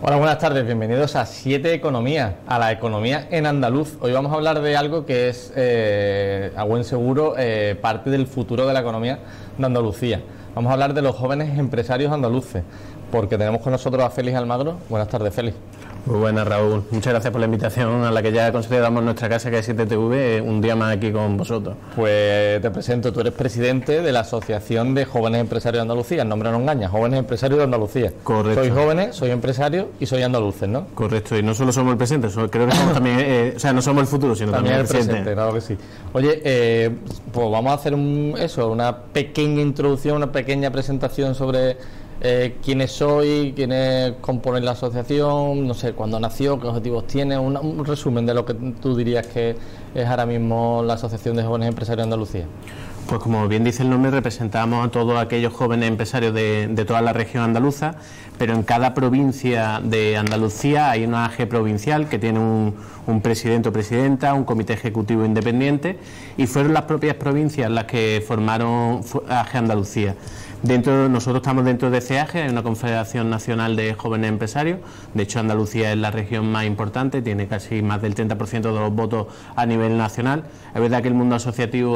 Hola, buenas tardes, bienvenidos a 7 Economía, a la economía en andaluz. Hoy vamos a hablar de algo que es, a buen seguro, parte del futuro de la economía de Andalucía. Vamos a hablar de los jóvenes empresarios andaluces, porque tenemos con nosotros a Félix Almagro. Buenas tardes, Félix. Muy buenas, Raúl. Muchas gracias por la invitación a la que ya consideramos nuestra casa, que es 7TV, un día más aquí con vosotros. Pues te presento, tú eres presidente de la Asociación de Jóvenes Empresarios de Andalucía. El nombre no engaña, Jóvenes Empresarios de Andalucía. Correcto. Sois jóvenes, sois empresarios y sois andaluces, ¿no? Correcto, y no solo somos el presente, creo que somos también, no somos el futuro, sino también el presente. Claro que sí. Oye, pues vamos a hacer una pequeña introducción, una pequeña presentación sobre quiénes sois, quiénes componen la asociación, no sé, cuándo nació, qué objetivos tiene, un resumen de lo que tú dirías que es ahora mismo la Asociación de Jóvenes Empresarios de Andalucía. Pues como bien dice el nombre, representamos a todos aquellos jóvenes empresarios de toda la región andaluza, pero en cada provincia de Andalucía hay una AG provincial que tiene un presidente o presidenta, un comité ejecutivo independiente, y fueron las propias provincias las que formaron AG Andalucía. Nosotros estamos dentro de CEAGE, hay una Confederación Nacional de Jóvenes Empresarios. De hecho, Andalucía es la región más importante, tiene casi más del 30% de los votos a nivel nacional. Es verdad que el mundo asociativo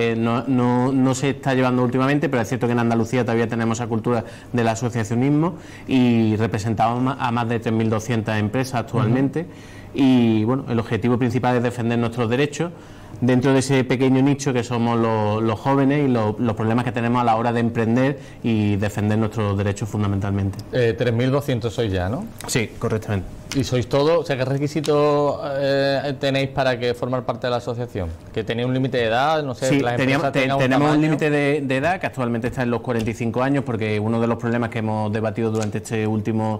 no se está llevando últimamente, pero es cierto que en Andalucía todavía tenemos esa cultura del asociacionismo y representamos a más de 3.200 empresas actualmente. Y bueno, el objetivo principal es defender nuestros derechos dentro de ese pequeño nicho que somos los jóvenes y los problemas que tenemos a la hora de emprender y defender nuestros derechos fundamentalmente. 3.200 sois ya, ¿no? Sí, correctamente. ¿Y sois todos? O sea, ¿qué requisitos tenéis para formar parte de la asociación? ¿Que tenéis un límite de edad? No sé, sí, las empresas tenemos un límite de edad que actualmente está en los 45 años, porque uno de los problemas que hemos debatido durante este último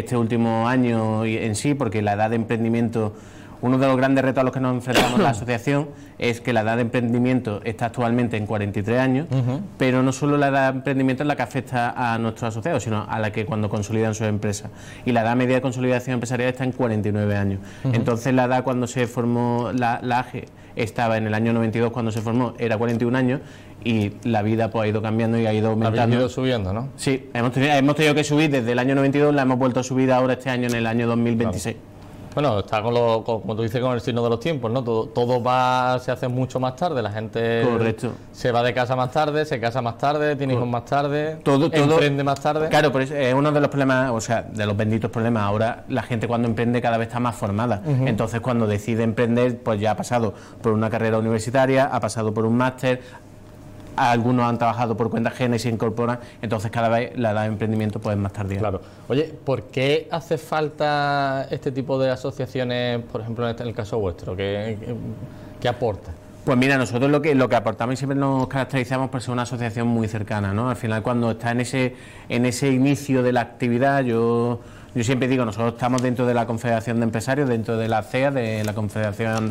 año en sí, porque la edad de emprendimiento, uno de los grandes retos a los que nos enfrentamos la asociación es que la edad de emprendimiento está actualmente en 43 años, pero no solo la edad de emprendimiento es la que afecta a nuestros asociados, sino a la que cuando consolidan sus empresas. Y la edad media de consolidación empresarial está en 49 años. Entonces la edad cuando se formó la AGE estaba en el año 92, cuando se formó, era 41 años, y la vida pues ha ido cambiando y ha ido aumentando. Ha ido subiendo, ¿no? Sí, hemos tenido que subir desde el año 92, la hemos vuelto a subir ahora este año en el año 2026. Claro. Bueno, está como tú dices, con el signo de los tiempos, ¿no? Todo se hace mucho más tarde, la gente Correcto. Se va de casa más tarde, se casa más tarde, tiene hijos más tarde, emprende más tarde. Claro, pero es uno de los problemas, o sea, de los benditos problemas. Ahora la gente cuando emprende cada vez está más formada. Entonces cuando decide emprender, pues ya ha pasado por una carrera universitaria, ha pasado por un máster. Algunos han trabajado por cuenta ajena y se incorporan, entonces cada vez la edad de emprendimiento pues es más tardía. Claro. Oye, ¿por qué hace falta este tipo de asociaciones, por ejemplo, en el caso vuestro? ¿Qué aporta? Pues mira, nosotros lo que aportamos y siempre nos caracterizamos por ser una asociación muy cercana, ¿no? Al final, cuando está en ese inicio de la actividad, yo siempre digo, nosotros estamos dentro de la Confederación de Empresarios, dentro de la CEA, de la Confederación